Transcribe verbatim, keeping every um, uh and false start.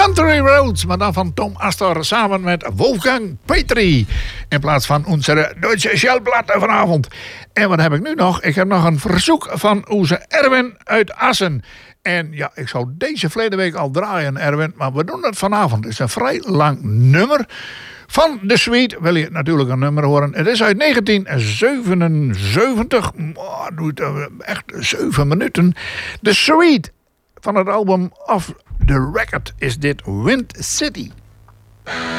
Country Roads, maar dan van Tom Astor samen met Wolfgang Petri. In plaats van onze Duitse Schallplatte vanavond. En wat heb ik nu nog? Ik heb nog een verzoek van onze Erwin uit Assen. En ja, ik zou deze verleden week al draaien, Erwin. Maar we doen het vanavond. Het is een vrij lang nummer. Van The Sweet wil je natuurlijk een nummer horen. Het is uit negentien zevenenzeventig. Oh, doet echt zeven minuten. The Sweet van het album Off the Record is dit Wind City.